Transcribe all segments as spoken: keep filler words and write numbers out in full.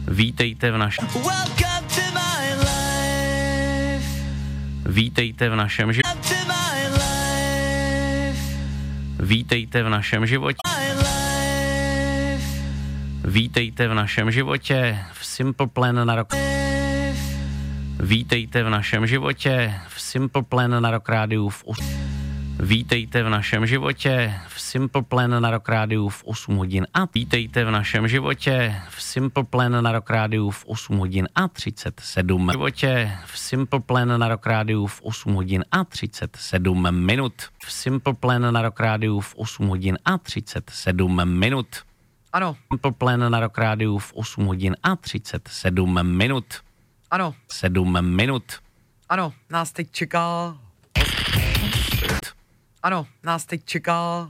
Vítejte v našem... Vítejte v našem životě. Vítejte v našem životě. Vítejte v našem životě v Simple Plan na rok. Vítejte v našem životě v Simple Plan na rok rádiu v os... Vítejte v našem životě v Simple Plan na rok rádiu v osm hodin a vítejte v našem životě v Simple Plan na rok rádiu v osm hodin a třicet sedm. V životě v Simple Plan na rok rádiu v osm hodin a třicet sedm minut. V Simple Plan na rok rádiu v osm hodin a třicet sedm minut. Ano. Simple Plan na rok rádiu v osm hodin a třicet sedm minut. Ano. sedm minut. Ano, nás teď čeká... Ano, nás teď čeká...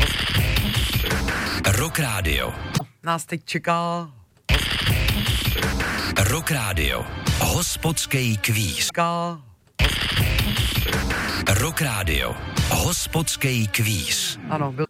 Rock Radio. Nás teď čeká... Rock Radio. Hospodský kvíz. Čeká... Rock Radio. Hospodský kvíz. Ano, byl...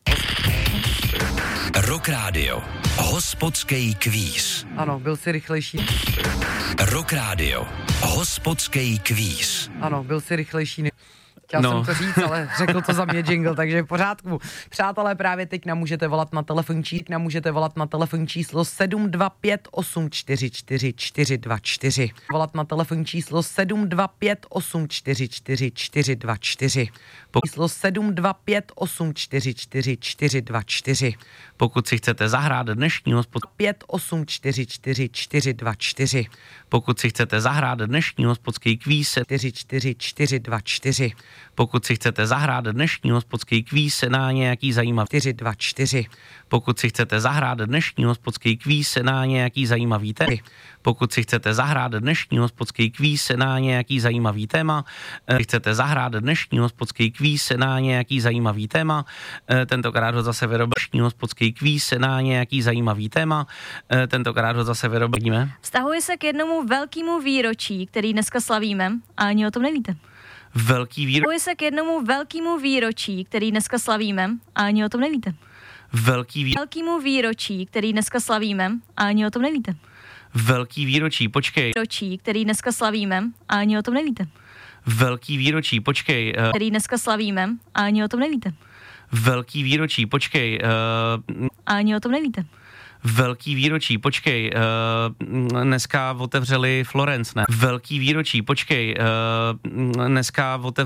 Rock Radio. Hospodský kvíz. Ano, byl jsi rychlejší. Rock Radio. Hospodský kvíz. Ano, byl jsi rychlejší. Ne... Chtěl No. jsem to říct, ale řekl to za mě jingle, takže v pořádku. Přátelé, právě teď nám můžete volat na telefonní číslo, nám můžete volat na telefonní číslo sedm dva pět osm čtyři čtyři čtyři dva čtyři. Volat na telefonní číslo sedm dva pět osm čtyři čtyři čtyři dva čtyři. Číslo sedm dva pět osm čtyři čtyři čtyři dva čtyři. Pokud si chcete zahrát dnešní hospod... pět osm čtyři čtyři čtyři dva čtyři. Pokud si chcete zahrát dnešní hospodský kvíz, čtyři čtyři čtyři dva čtyři. pokud si chcete zahrát dnešní hospodský kvíz na nějaký zajímavý... čtyři dva čtyři. Pokud si chcete zahrát dnešní hospodský kvíz na nějaký zajímavý téma, pokud si chcete zahrát dnešní hospodský kvíz na nějaký zajímavý téma, eh, chcete zahrát dnešní hospodský kvíz na nějaký zajímavý téma, eh, tentokrát ho zase vyrobil dnešní hospodský kvíz na nějaký zajímavý téma, eh, tentokrát ho zase vyrobíme. Vztahuje se k jednomu velkému výročí, který dneska slavíme, a ani o tom nevíte. Velký výročí. Vztahuje se k jednomu velkému výročí, který dneska slavíme, a ani o tom nevíte. Velký výročí. Velkému výročí, který dneska slavíme, a ani o tom nevíte. Velký výročí, počkej. Výročí, který dneska slavíme, a ani o tom nevíte. Velký výročí, počkej. eh, Který dneska slavíme, a ani o tom nevíte. Velký výročí, počkej. eh, A ani o tom nevíte. Velký výročí, počkej. eh, Dneska otevřeli Florence, ne? Velký výročí, počkej. eh, Dneska otevřeli